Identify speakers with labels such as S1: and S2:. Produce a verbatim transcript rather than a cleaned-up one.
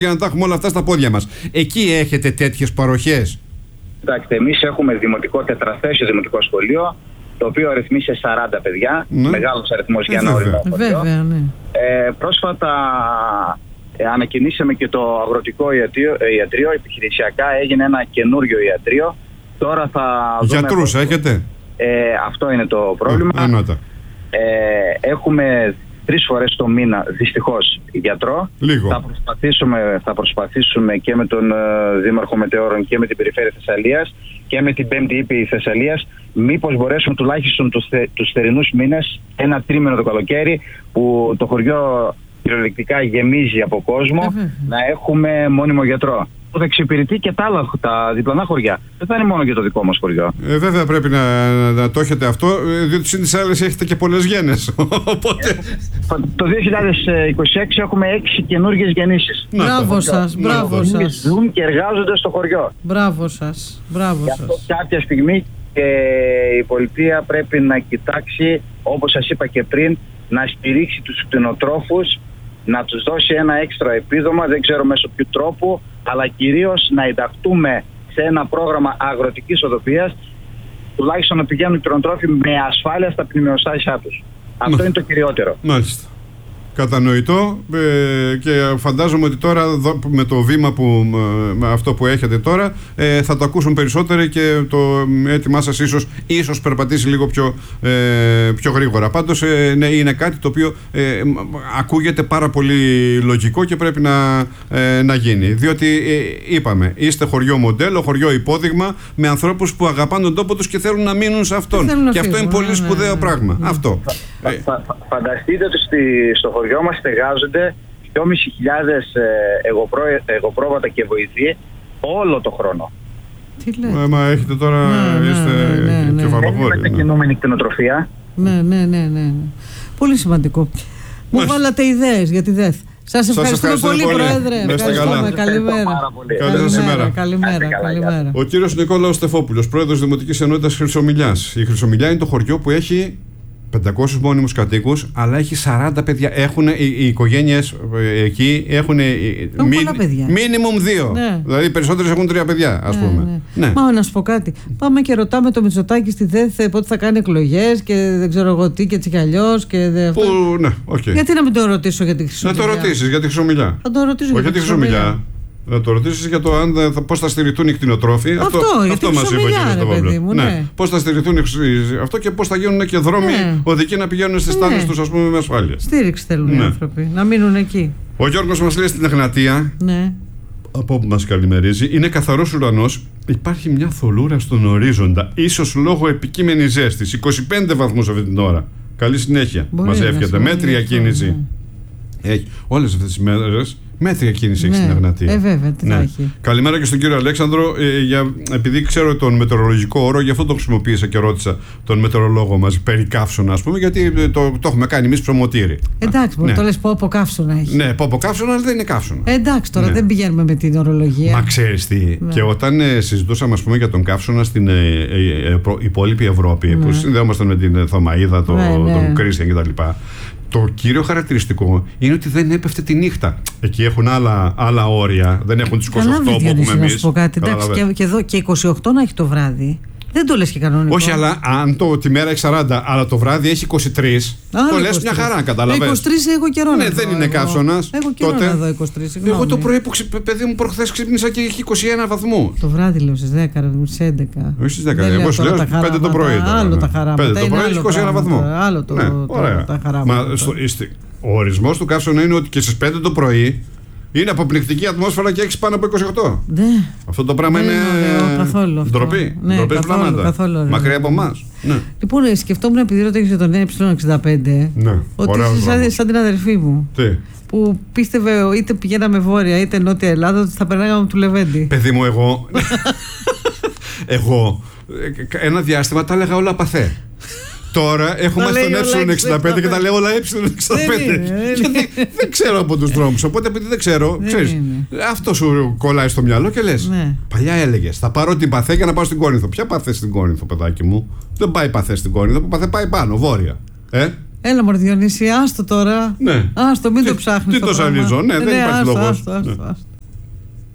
S1: για να τα έχουμε όλα αυτά στα πόδια μας. Εκεί έχετε τέτοιες παροχές?
S2: Κοιτάξτε, εμείς έχουμε δημοτικό τετραθέσιο δημοτικό σχολείο, το οποίο αριθμεί σε σαράντα παιδιά, ναι. Μεγάλος αριθμός για ένα ορεινό σχολείο.
S3: Βέβαια, ναι.
S2: Ε, πρόσφατα ε, ανακοινήσαμε και το αγροτικό ιατρείο, ε, ιατρείο, επιχειρησιακά έγινε ένα καινούριο ιατρείο. Τώρα θα δούμε...
S1: Γιατρούς έχετε?
S2: Ε, αυτό είναι το πρόβλημα.
S1: Α,
S2: ε, έχουμε τρεις φορές το μήνα, δυστυχώς, γιατρό.
S1: Λίγο.
S2: Θα προσπαθήσουμε, θα προσπαθήσουμε και με τον uh, Δήμαρχο Μετεώρων και με την Περιφέρεια Θεσσαλίας και με την Πέμπτη Ήπειρη Θεσσαλίας, μήπως μπορέσουμε τουλάχιστον τους, θε, τους θερινούς μήνες, ένα τρίμηνο το καλοκαίρι, που το χωριό κυριολεκτικά γεμίζει από κόσμο, mm-hmm. να έχουμε μόνιμο γιατρό. Που θα εξυπηρετεί και τα άλλα, τα διπλανά χωριά. Δεν θα είναι μόνο για το δικό μας χωριό.
S1: Ε, βέβαια πρέπει να, να, να το έχετε αυτό, διότι στις άλλες έχετε και πολλές γένες. Οπότε...
S2: Το δύο χιλιάδες είκοσι έξι έχουμε έξι καινούργιες γεννήσεις.
S3: Μπράβο σας, μπράβο σας.
S2: Ζουν και εργάζονται στο χωριό.
S3: Μπράβο σας, μπράβο σας.
S2: Αυτό κάποια στιγμή και η πολιτεία πρέπει να κοιτάξει, όπως σας είπα και πριν, να στηρίξει τους κτηνοτρόφους, να τους δώσει ένα έξτρα επίδομα, δεν ξέρω μέσω ποιου τρόπου, αλλά κυρίως να ενταχθούμε σε ένα πρόγραμμα αγροτικής οδοποιίας, τουλάχιστον να πηγαίνουν οι κτηνοτρόφοι με ασφάλεια στα πνημιοστάσια τους. Αυτό Μα. είναι το κυριότερο.
S1: Μάλιστα. Κατανοητό, ε, και φαντάζομαι ότι τώρα με το βήμα που, με αυτό που έχετε τώρα, ε, θα το ακούσουν περισσότεροι και το έτοιμά σας ίσως, ίσως περπατήσει λίγο πιο, ε, πιο γρήγορα. Πάντως ε, ναι, είναι κάτι το οποίο ε, ακούγεται πάρα πολύ λογικό και πρέπει να, ε, να γίνει. Διότι ε, είπαμε, είστε χωριό μοντέλο, χωριό υπόδειγμα, με ανθρώπους που αγαπάνε τον τόπο τους και θέλουν να μείνουν σε αυτόν. Και αυτό είναι πολύ σπουδαίο ναι, ναι, πράγμα. Ναι. Αυτό.
S2: Φα, φα, φα, φανταστείτε ότι στη, στο χωριό μας στεγάζονται δυόμισι χιλιάδες ε, εγωπρό, εγωπρόβατα και βοηθοί όλο το χρόνο.
S3: Τι λέτε?
S1: Ε, μα έχετε τώρα, ναι, είστε ναι, ναι, κεφαλοφόροι.
S2: Δεν είναι μετακινούμενη κτηνοτροφία.
S3: Ναι, ναι, ναι, ναι, ναι. Πολύ σημαντικό. Μου Μας... βάλατε ιδέες για τη ΔΕΘ. Σας ευχαριστούμε πολύ, πολύ, Πρόεδρε. Ευχαριστούμε. Καλημέρα.
S1: Καλημέρα.
S3: Καλημέρα. Καλημέρα.
S1: Ο κύριος Νικόλαος Στεφόπουλος, πρόεδρος Δημοτικής Ενότητας Χρυσομιλιάς. Η Χρυσομιλιά είναι το χωριό που έχει πεντακόσιους μόνιμους κατοίκους, αλλά έχει σαράντα παιδιά. Έχουν, οι, οι οικογένειες ε, εκεί έχουν μίνιμουμ δύο. Ναι. Δηλαδή οι περισσότερες έχουν τρία παιδιά, ας ναι, πούμε.
S3: Ναι. Ναι. Μα να σου πω κάτι. Πάμε και ρωτάμε το Μητσοτάκη στη ΔΕΘ πότε θα κάνει εκλογές και δεν ξέρω εγώ τι και έτσι κι αλλιώς.
S1: Που, ναι, okay.
S3: Γιατί να μην το ρωτήσω για τη Χρυσομιλιά?
S1: Να το ρωτήσεις για τη Χρυσομιλιά.
S3: Θα το ρωτήσω
S1: για τη Χρυσομιλιά. Να το ρωτήσεις για το αν θα, πώς θα στηριχτούν οι κτηνοτρόφοι.
S3: Αυτό,
S1: αυτό, αυτό μας είπε ο κ. Στεφόπουλος. Ναι. Ναι. Πώς θα στηριχτούν αυτό και πώς θα γίνουν και δρόμοι ναι. οδικοί να πηγαίνουν στις ναι. τάσεις τους, ας πούμε, με ασφάλεια.
S3: Στήριξη θέλουν ναι. οι άνθρωποι, να μείνουν εκεί.
S1: Ο Γιώργος μας λέει στην Εγνατία, ναι. από όπου μας καλημερίζει, είναι καθαρός ουρανός. Υπάρχει μια θολούρα στον ορίζοντα, ίσως λόγω επικείμενης ζέστης. είκοσι πέντε βαθμούς αυτή την ώρα. Καλή συνέχεια. Μας εύχεται. Μέτρια κίνηση. Έχει όλες αυτές τις μέρες. Μέτρια κίνηση έχει
S3: ναι,
S1: στην Εγνατία.
S3: Ε, βέβαια, τι ναι. θα έχει.
S1: Καλημέρα και στον κύριο Αλέξανδρο. Ε, για, επειδή ξέρω τον μετεωρολογικό όρο, γι' αυτό το χρησιμοποίησα και ρώτησα τον μετεωρολόγο μας περί καύσωνα, ας πούμε, γιατί το, το, το έχουμε κάνει εμείς ψωμοτήρι.
S3: Εντάξει, μπορεί
S1: ναι.
S3: το λες πω από καύσωνα έχει.
S1: Ναι, πω από καύσωνα, αλλά δεν είναι καύσωνα.
S3: Ε, εντάξει, τώρα ναι. δεν πηγαίνουμε με την ορολογία.
S1: Μα ξέρεις τι, ναι. και όταν ε, συζητούσαμε, ας πούμε, για τον καύσωνα στην ε, ε, ε, προ, υπόλοιπη Ευρώπη, ναι. που συνδέομασταν με την Θωμαΐδα, το, ναι, ναι. τον Κρίστιαν κτλ. Το κύριο χαρακτηριστικό είναι ότι δεν έπεφτε τη νύχτα. Εκεί έχουν άλλα, άλλα όρια. Δεν έχουν τις είκοσι οκτώ που έχουμε εμείς.
S3: Να σου πω κάτι. Εντάξει, και, και εδώ και είκοσι οκτώ να έχει το βράδυ. Δεν το λες και κανονικό.
S1: Όχι, αλλά αν το, τη μέρα έχει σαράντα, αλλά το βράδυ έχει είκοσι τρεις, το λες μια χαρά, καταλαβαίνεις.
S3: είκοσι τρεις έχω καιρό.
S1: Ναι, δεν είναι καύσωνας.
S3: Έχω καιρό να δω είκοσι τρεις.
S1: Εγώ το πρωί που παιδί μου προχθές ξύπνησα και είχε είκοσι ένα βαθμού.
S3: Το βράδυ λέω στις δέκα, στις έντεκα.
S1: Όχι στις δέκα, εγώ σου λέω πέντε το πρωί.
S3: Άλλο τα χαράματα.
S1: πέντε το πρωί έχει είκοσι ένα βαθμού.
S3: Άλλο τα χαράματα.
S1: Ο ορισμός του καύσωνα είναι ότι και στις πέντε το πρωί είναι αποπληκτική ατμόσφαιρα και έχεις πάνω από είκοσι οκτώ.
S3: Ναι.
S1: Αυτό το πράγμα
S3: ναι,
S1: είναι
S3: καθόλου
S1: ντροπή.
S3: Ναι,
S1: ντροπές πράγματα. Μακριά από εμάς. Ναι.
S3: Λοιπόν, σκεφτόμουν επειδή ρώταγες για τον Ε εξήντα πέντε,
S1: ναι,
S3: ότι είσαι σαν, σαν την αδερφή μου.
S1: Τι?
S3: Που πίστευε είτε πηγαίναμε βόρεια είτε νότια Ελλάδα ότι θα περνάγαμε του Λεβέντη.
S1: Παιδί μου, εγώ. εγώ ένα διάστημα τα έλεγα όλα παθέ. Τώρα έχω μάθει τον Ε εξήντα πέντε και τα λέω όλα Ε εξήντα πέντε. Γιατί δεν ξέρω από τους δρόμους. Οπότε επειδή δεν ξέρω, ξέρεις, αυτό σου κολλάει στο μυαλό και λες. Παλιά έλεγες, θα πάρω την Παθέ για να πάω στην Κόρινθο. Ποια Παθέ στην Κόρινθο, παιδάκι μου? Δεν πάει Παθέ στην Κόρινθο, Παθέ πάει πάνω, βόρεια. Ε?
S3: Έλα μωρέ Διονύση, άστο τώρα.
S1: Ναι.
S3: Άστο, μην το ψάχνεις.
S1: Τι το ζαλίζω, ναι, δεν υπάρχει λόγος.